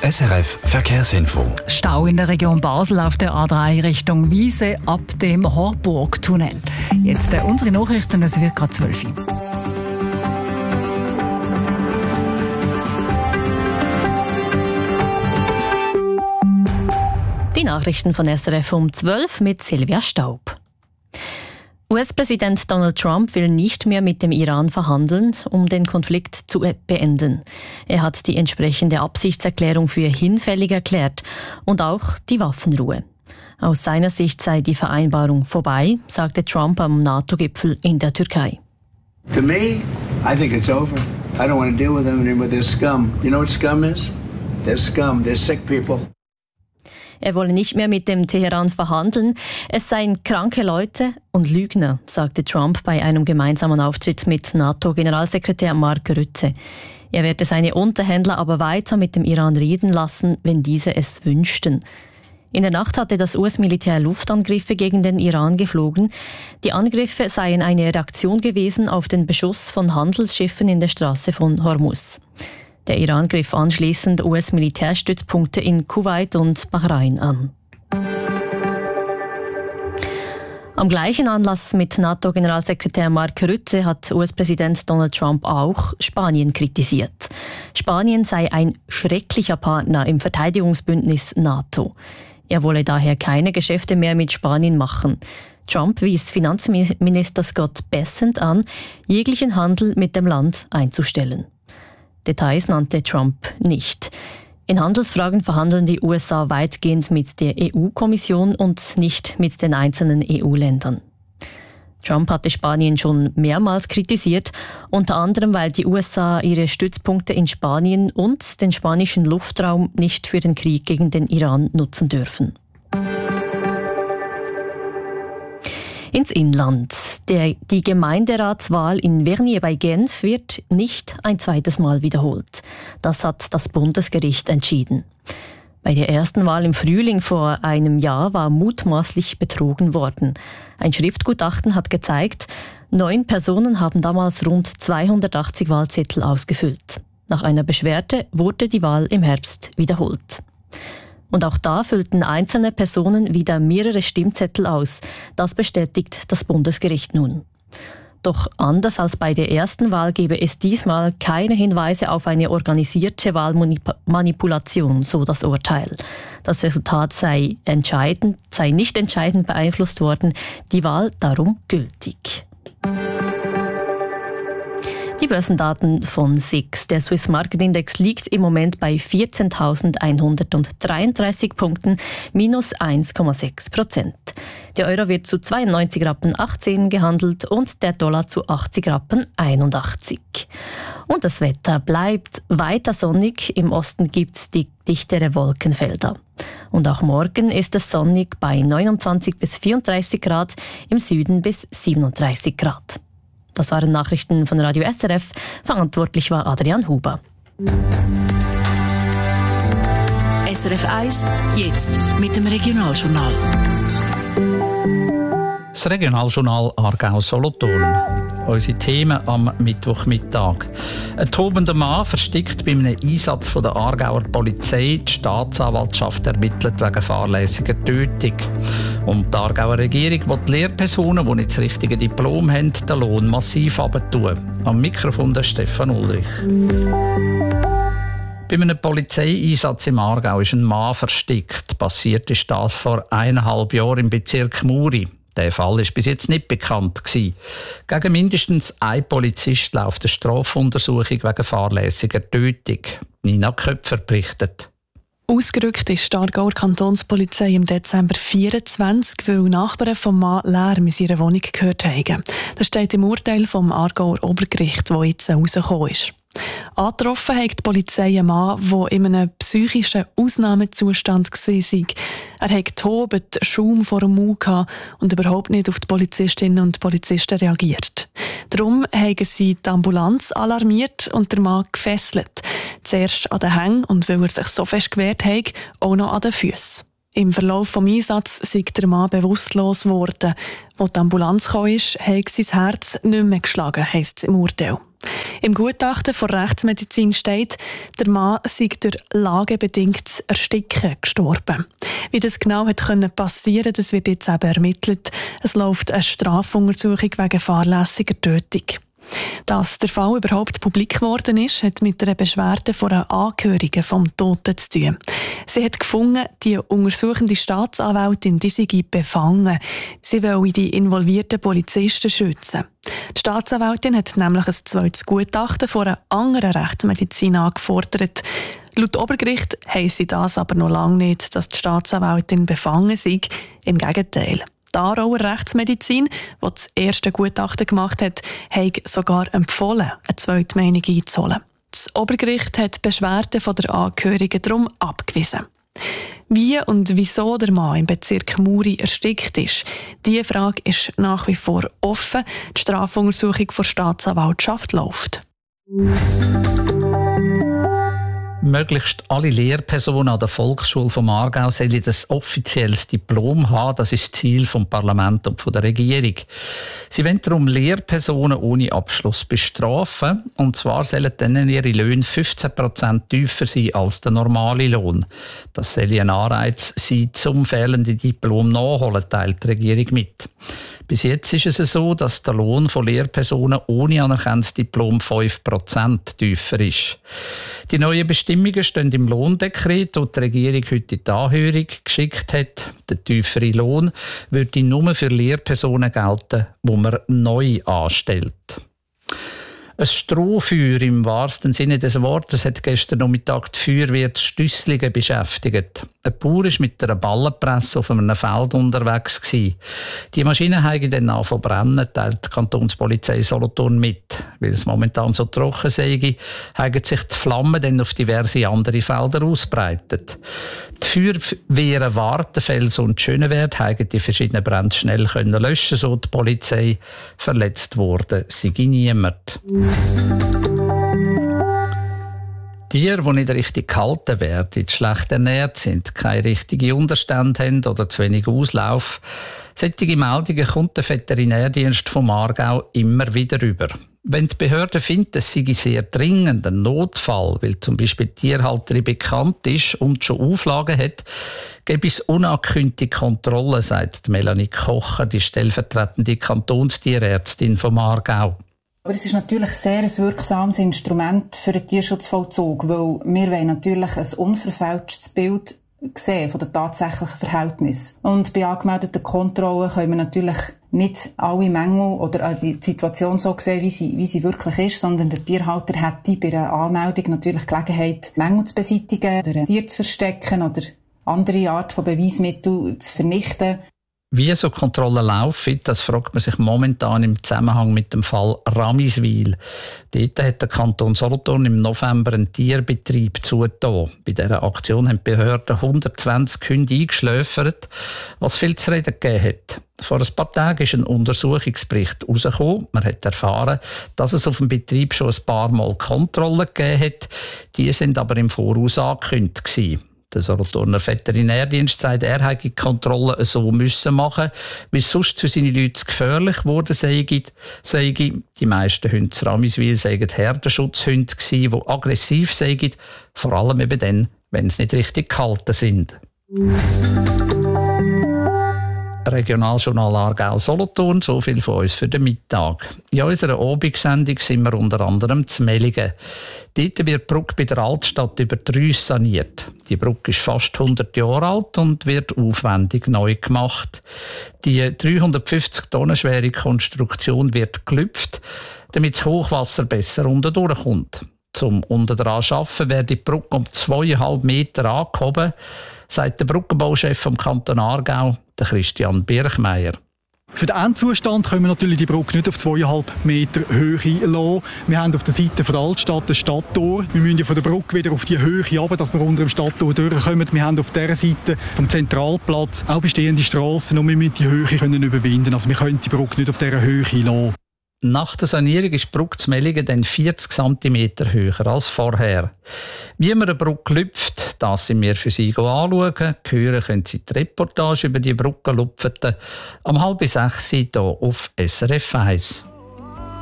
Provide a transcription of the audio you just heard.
SRF Verkehrsinfo. Stau in der Region Basel auf der A3 Richtung Wiese ab dem Horburg-Tunnel. Jetzt unsere Nachrichten, es wird gerade 12 Uhr. Die Nachrichten von SRF um 12 mit Silvia Staub. US-Präsident Donald Trump will nicht mehr mit dem Iran verhandeln, um den Konflikt zu beenden. Er hat die entsprechende Absichtserklärung für hinfällig erklärt und auch die Waffenruhe. Aus seiner Sicht sei die Vereinbarung vorbei, sagte Trump am NATO-Gipfel in der Türkei. To me, I think it's over. I don't want to deal with them anymore. They're scum. You know what scum is? They're scum. They're sick people. Er wolle nicht mehr mit dem Teheran verhandeln. Es seien kranke Leute und Lügner, sagte Trump bei einem gemeinsamen Auftritt mit NATO-Generalsekretär Mark Rutte. Er werde seine Unterhändler aber weiter mit dem Iran reden lassen, wenn diese es wünschten. In der Nacht hatte das US-Militär Luftangriffe gegen den Iran geflogen. Die Angriffe seien eine Reaktion gewesen auf den Beschuss von Handelsschiffen in der Straße von Hormuz. Der Iran griff anschließend US-Militärstützpunkte in Kuwait und Bahrain an. Am gleichen Anlass mit NATO-Generalsekretär Mark Rutte hat US-Präsident Donald Trump auch Spanien kritisiert. Spanien sei ein schrecklicher Partner im Verteidigungsbündnis NATO. Er wolle daher keine Geschäfte mehr mit Spanien machen. Trump wies Finanzminister Scott Bessent an, jeglichen Handel mit dem Land einzustellen. Details nannte Trump nicht. In Handelsfragen verhandeln die USA weitgehend mit der EU-Kommission und nicht mit den einzelnen EU-Ländern. Trump hatte Spanien schon mehrmals kritisiert, unter anderem, weil die USA ihre Stützpunkte in Spanien und den spanischen Luftraum nicht für den Krieg gegen den Iran nutzen dürfen. Ins Inland. Die Gemeinderatswahl in Vernier bei Genf wird nicht ein zweites Mal wiederholt. Das hat das Bundesgericht entschieden. Bei der ersten Wahl im Frühling vor einem Jahr war mutmaßlich betrogen worden. Ein Schriftgutachten hat gezeigt, 9 Personen haben damals rund 280 Wahlzettel ausgefüllt. Nach einer Beschwerde wurde die Wahl im Herbst wiederholt. Und auch da füllten einzelne Personen wieder mehrere Stimmzettel aus. Das bestätigt das Bundesgericht nun. Doch anders als bei der ersten Wahl gebe es diesmal keine Hinweise auf eine organisierte Wahlmanipulation, so das Urteil. Das Resultat sei nicht entscheidend beeinflusst worden, die Wahl darum gültig. Die Börsendaten von SIX. Der Swiss Market Index liegt im Moment bei 14.133 Punkten, minus 1,6%. Der Euro wird zu 92,18 Rappen gehandelt und der Dollar zu 80,81 Rappen. Und das Wetter bleibt weiter sonnig. Im Osten gibt es dichtere Wolkenfelder. Und auch morgen ist es sonnig bei 29 bis 34 Grad, im Süden bis 37 Grad. Das waren Nachrichten von Radio SRF. Verantwortlich war Adrian Huber. SRF 1, jetzt mit dem Regionaljournal. Das Regionaljournal Aargau-Solothurn. Unsere Themen am Mittwochmittag. Ein tobender Mann versteckt bei einem Einsatz von der Aargauer Polizei. Die Staatsanwaltschaft ermittelt wegen fahrlässiger Tötung. Und die Aargauer Regierung will die Lehrpersonen, die nicht das richtige Diplom haben, den Lohn massiv herabtun. Am Mikrofon der Stefan Ulrich. Bei einem Polizeieinsatz im Aargau ist ein Mann versteckt. Passiert ist das vor 1,5 Jahren im Bezirk Muri. Der Fall ist bis jetzt nicht bekannt gewesen. Gegen mindestens einen Polizist läuft eine Strafuntersuchung wegen fahrlässiger Tötung. Nina Köpfer berichtet. Ausgerückt ist die Aargauer Kantonspolizei im Dezember 24, weil Nachbarn vom Mann Lärm in seiner Wohnung gehört haben. Das steht im Urteil vom Aargauer Obergericht, das jetzt rausgekommen ist. Angetroffen hat die Polizei einen Mann, der in einem psychischen Ausnahmezustand war. Er hat tobt, Schaum vor dem Mund und überhaupt nicht auf die Polizistinnen und Polizisten reagiert. Darum haben sie die Ambulanz alarmiert und den Mann gefesselt. Zuerst an den Hängen und weil er sich so fest gewehrt hat, auch noch an den Füßen. Im Verlauf des Einsatzes sei der Mann bewusstlos geworden. Als die Ambulanz kam, hat sein Herz nicht mehr geschlagen, heisst es im Urteil. Im Gutachten von Rechtsmedizin steht, der Mann sei durch lagebedingtes Ersticken gestorben. Wie das genau passieren konnte, das wird jetzt eben ermittelt. Es läuft eine Strafuntersuchung wegen fahrlässiger Tötung. Dass der Fall überhaupt publik geworden ist, hat mit einer Beschwerde von einer Angehörigen vom Toten zu tun. Sie hat gefunden, die untersuchende Staatsanwältin die sei befangen. Sie wolle die involvierten Polizisten schützen. Die Staatsanwältin hat nämlich ein zweites Gutachten von einer anderen Rechtsmedizin angefordert. Laut Obergericht heisse das aber noch lange nicht, dass die Staatsanwältin befangen sei. Im Gegenteil. Die Aarauer Rechtsmedizin, die das erste Gutachten gemacht hat, hat sogar empfohlen, eine zweite Meinung einzuholen. Das Obergericht hat die Beschwerden von der Angehörigen darum abgewiesen. Wie und wieso der Mann im Bezirk Muri erstickt ist, diese Frage ist nach wie vor offen. Die Strafuntersuchung der Staatsanwaltschaft läuft. Möglichst alle Lehrpersonen an der Volksschule vom Aargau sollen ein offizielles Diplom haben. Das ist das Ziel vom Parlament und von der Regierung. Sie wollen darum Lehrpersonen ohne Abschluss bestrafen. Und zwar sollen dann ihre Löhne 15% tiefer sein als der normale Lohn. Das soll ein Anreiz sein, zum fehlenden Diplom nachholen, teilt die Regierung mit. Bis jetzt ist es so, dass der Lohn von Lehrpersonen ohne anerkanntes Diplom 5% tiefer ist. Die neuen Bestimmungen stehen im Lohndekret, das die Regierung heute in die Anhörung geschickt hat. Der tiefere Lohn würde nur für Lehrpersonen gelten, die man neu anstellt. Ein Strohfeuer im wahrsten Sinne des Wortes hat gestern Nachmittag die Feuerwehr zu Stüsslingen beschäftigt. Ein Bauer war mit einer Ballenpresse auf einem Feld unterwegs. Die Maschine habe dann angefangen zu brennen, teilt die Kantonspolizei Solothurn mit. Weil es momentan so trocken sei, haben sich die Flammen dann auf diverse andere Felder ausbreitet. Die Feuerwehren Wartenfels und Schönewert haben die verschiedenen Brände schnell löschen, so die Polizei. Verletzt worden sei niemand. Tiere, die nicht richtig gehalten werden, schlecht ernährt sind, keine richtigen Unterstände haben oder zu wenig Auslauf. Solche Meldungen kommt der Veterinärdienst vom Aargau immer wieder über. Wenn die Behörden finden, es sei sehr dringend ein Notfall, weil zum Beispiel die Tierhalterin bekannt ist und schon Auflagen hat, gäbe es unangekündigte Kontrollen, sagt Melanie Kocher, die stellvertretende Kantonstierärztin vom Aargau. Aber es ist natürlich sehr ein wirksames Instrument für den Tierschutzvollzug, weil wir wollen natürlich ein unverfälschtes Bild sehen von den tatsächlichen Verhältnissen. Und bei angemeldeten Kontrollen können wir natürlich nicht alle Mängel oder die Situation so sehen, wie sie wirklich ist, sondern der Tierhalter hätte bei einer Anmeldung natürlich Gelegenheit, Mängel zu beseitigen oder ein Tier zu verstecken oder andere Art von Beweismitteln zu vernichten. Wie so Kontrollen laufen, das fragt man sich momentan im Zusammenhang mit dem Fall Ramiswil. Dort hat der Kanton Solothurn im November einen Tierbetrieb zugetan. Bei dieser Aktion haben die Behörden 120 Hunde eingeschläfert, was viel zu reden gegeben hat. Vor ein paar Tagen ist ein Untersuchungsbericht herausgekommen. Man hat erfahren, dass es auf dem Betrieb schon ein paar Mal Kontrollen gegeben hat. Die sind aber im Voraus angekündigt gewesen. Der Solothurner Veterinärdienst sagt, er hätte die Kontrollen so müssen machen, weil es sonst für seine Leute zu gefährlich geworden sei. Die meisten Hunde zu Ramiswil seien Herdenschutzhunde gewesen, die aggressiv seien, vor allem eben dann, wenn sie nicht richtig gehalten sind. Regionaljournal Aargau Solothurn, so viel von uns für den Mittag. In unserer Abendsendung sind wir unter anderem zu Mellingen. Dort wird die Brücke bei der Altstadt über die Rüss saniert. Die Brücke ist fast 100 Jahre alt und wird aufwendig neu gemacht. Die 350 Tonnen schwere Konstruktion wird gelüpft, damit das Hochwasser besser unten durchkommt. Zum unten dran arbeiten wird die Brücke um 2,5 Meter angehoben, sagt der Brückenbauchef vom Kanton Aargau, der Christian Birchmeier. Für den Endzustand können wir natürlich die Brücke nicht auf 2,5 Meter Höhe lassen. Wir haben auf der Seite von der Altstadt ein Stadttor. Wir müssen von der Brücke wieder auf die Höhe runter, dass wir unter dem Stadttor durchkommen. Wir haben auf dieser Seite vom Zentralplatz auch bestehende Strassen und wir müssen die Höhe überwinden. Also wir können die Brücke nicht auf dieser Höhe lassen. Nach der Sanierung ist die Brücke zu Mellingen dann 40 cm höher als vorher. Wie man eine Brücke lüpft, das sind wir für Sie anschauen. Hören können Sie die Reportage über die Brücke lupften am 5:30 hier auf SRF 1.